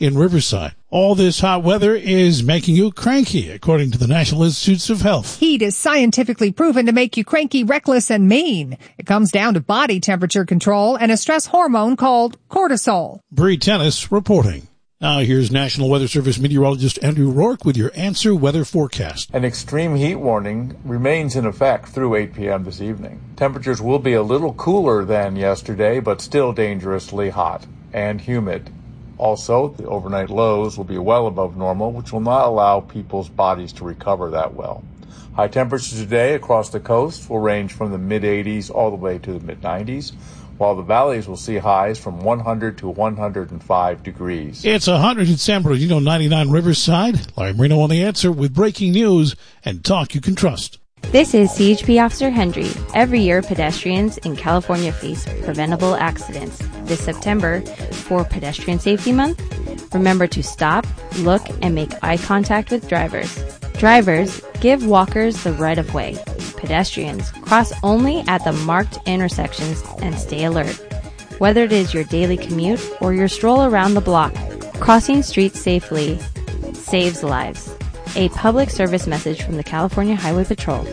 in Riverside. All this hot weather is making you cranky, according to the National Institutes of Health. Heat is scientifically proven to make you cranky, reckless, and mean. It comes down to body temperature control and a stress hormone called cortisol. Bree Tennis reporting. Now here's National Weather Service meteorologist Andrew Rourke with your Answer Weather Forecast. An extreme heat warning remains in effect through 8 p.m. this evening. Temperatures will be a little cooler than yesterday, but still dangerously hot and humid. Also, the overnight lows will be well above normal, which will not allow people's bodies to recover that well. High temperatures today across the coast will range from the mid-80s all the way to the mid-90s, while the valleys will see highs from 100 to 105 degrees. It's 100 in San Bernardino, 99 Riverside. Larry Marino on The Answer with breaking news and talk you can trust. This is CHP Officer Hendry. Every year, pedestrians in California face preventable accidents. This September, for Pedestrian Safety Month, remember to stop, look, and make eye contact with drivers. Drivers, give walkers the right of way. Pedestrians, cross only at the marked intersections and stay alert. Whether it is your daily commute or your stroll around the block, crossing streets safely saves lives. A public service message from the California Highway Patrol.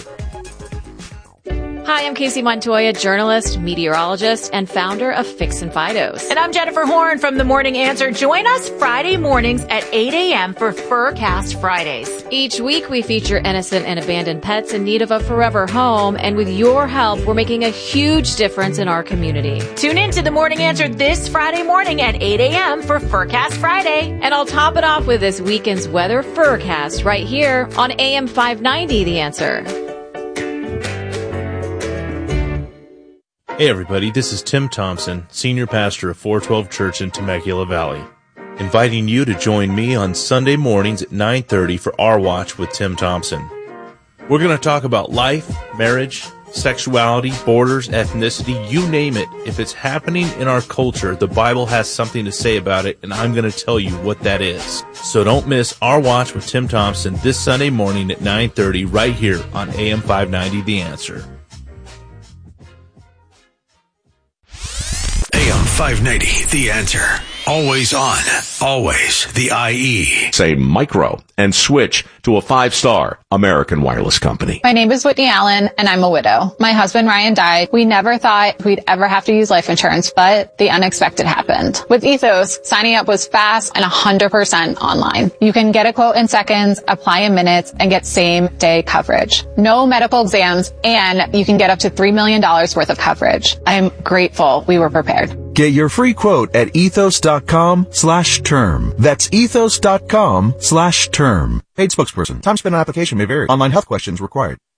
Hi, I'm Casey Montoya, journalist, meteorologist, and founder of Fix and Fidos. And I'm Jennifer Horn from The Morning Answer. Join us Friday mornings at 8 a.m. for Furcast Fridays. Each week, we feature innocent and abandoned pets in need of a forever home. And with your help, we're making a huge difference in our community. Tune in to The Morning Answer this Friday morning at 8 a.m. for Furcast Friday. And I'll top it off with this weekend's weather Furcast right here on AM 590, The Answer. Hey everybody, this is Tim Thompson, Senior Pastor of 412 Church in Temecula Valley, inviting you to join me on Sunday mornings at 9:30 for Our Watch with Tim Thompson. We're going to talk about life, marriage, sexuality, borders, ethnicity, you name it. If it's happening in our culture, the Bible has something to say about it, and I'm going to tell you what that is. So don't miss Our Watch with Tim Thompson this Sunday morning at 9:30 right here on AM 590 The Answer. AM 590, The Answer. Always on, always the IE. Say micro and switch to a 5-star American Wireless Company. My name is Whitney Allen, and I'm a widow. My husband, Ryan, died. We never thought we'd ever have to use life insurance, but the unexpected happened. With Ethos, signing up was fast and 100% online. You can get a quote in seconds, apply in minutes, and get same-day coverage. No medical exams, and you can get up to $3 million worth of coverage. I'm grateful we were prepared. Get your free quote at ethos.com/term. That's ethos.com/term. Paid spokesperson. Time spent on application may vary. Online health questions required.